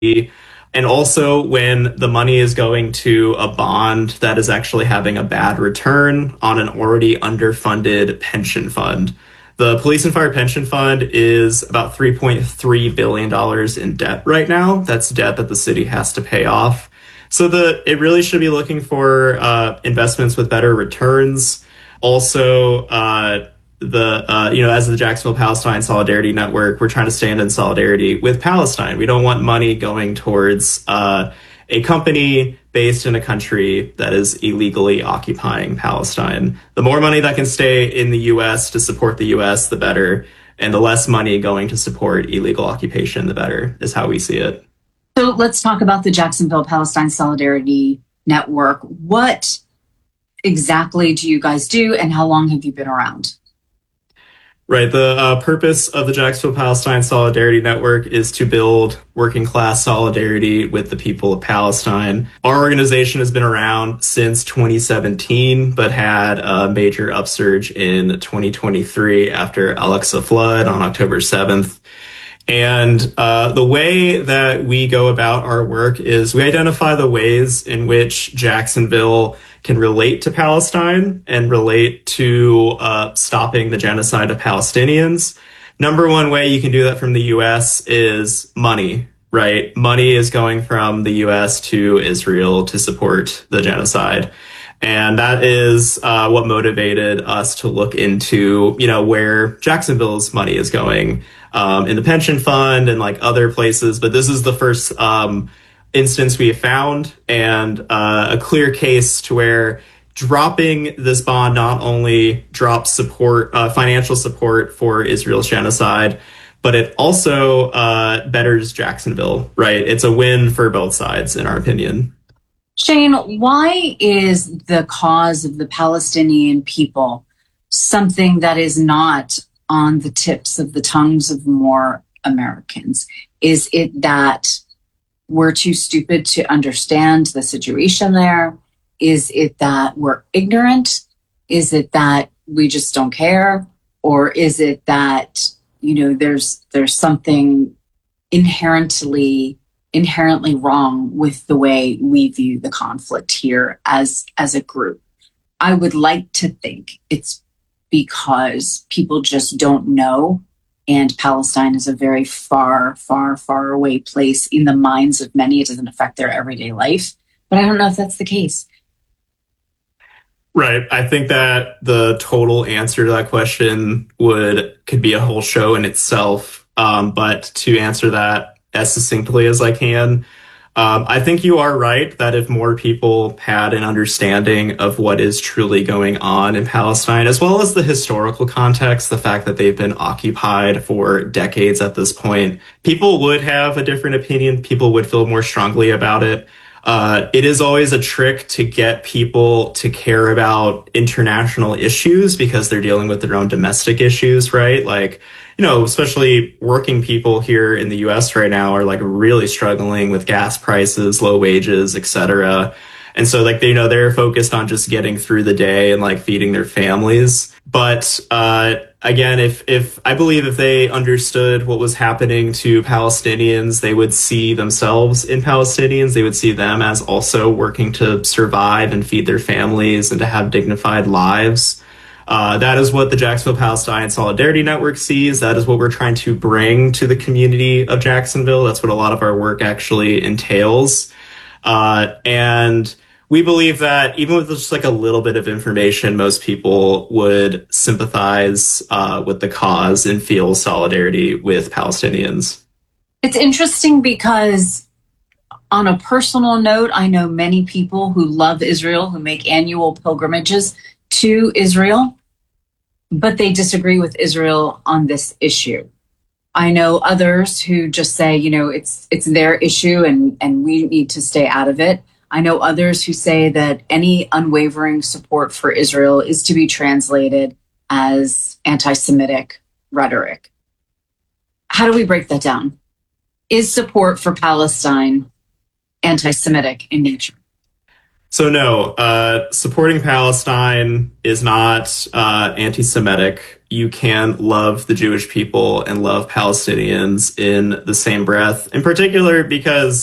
And also when the money is going to a bond that is actually having a bad return on an already underfunded pension fund. The Police and Fire Pension Fund is about $3.3 billion in debt right now. That's debt that the city has to pay off. So it really should be looking for investments with better returns. Also, as the Jacksonville Palestine Solidarity Network, we're trying to stand in solidarity with Palestine. We don't want money going towards a company based in a country that is illegally occupying Palestine. The more money that can stay in the U.S. to support the U.S., the better. And the less money going to support illegal occupation, the better, is how we see it. So let's talk about the Jacksonville Palestine Solidarity Network. What exactly do you guys do, and how long have you been around? Right. The purpose of the Jacksonville Palestine Solidarity Network is to build working class solidarity with the people of Palestine. Our organization has been around since 2017, but had a major upsurge in 2023 after Al-Aqsa flood on October 7th. And the way that we go about our work is we identify the ways in which Jacksonville can relate to Palestine and relate to stopping the genocide of Palestinians. Number one way you can do that from the U.S. is money, right? Money is going from the U.S. to Israel to support the genocide. And that is what motivated us to look into, where Jacksonville's money is going in the pension fund and like other places. But this is the first instance we have found, and a clear case to where dropping this bond not only drops support, financial support for Israel's genocide, but it also betters Jacksonville, right? It's a win for both sides, in our opinion. Shane, why is the cause of the Palestinian people something that is not on the tips of the tongues of more Americans? Is it that we're too stupid to understand the situation there? Is it that we're ignorant? Is it that we just don't care? Or is it that, there's something inherently wrong with the way we view the conflict here as a group? I would like to think it's because people just don't know, and Palestine is a very far, far, far away place in the minds of many. It doesn't affect their everyday life, but I don't know if that's the case. Right. I think that the total answer to that question could be a whole show in itself. But to answer that as succinctly as I can, I think you are right that if more people had an understanding of what is truly going on in Palestine, as well as the historical context, the fact that they've been occupied for decades at this point, people would have a different opinion. People would feel more strongly about it. It is always a trick to get people to care about international issues because they're dealing with their own domestic issues, right? Like, especially working people here in the US right now are like really struggling with gas prices, low wages, etc. And so like, they're focused on just getting through the day and like feeding their families. But again, I believe if they understood what was happening to Palestinians, they would see themselves in Palestinians. They would see them as also working to survive and feed their families and to have dignified lives. That is what the Jacksonville Palestine Solidarity Network sees. That is what we're trying to bring to the community of Jacksonville. That's what a lot of our work actually entails. And we believe that even with just like a little bit of information, most people would sympathize with the cause and feel solidarity with Palestinians. It's interesting because on a personal note, I know many people who love Israel, who make annual pilgrimages to Israel, but they disagree with Israel on this issue. I know others who just say, it's their issue and we need to stay out of it. I know others who say that any unwavering support for Israel is to be translated as anti-Semitic rhetoric. How do we break that down? Is support for Palestine anti-Semitic in nature? So no, supporting Palestine is not anti-Semitic. you can love the Jewish people and love Palestinians in the same breath, in particular because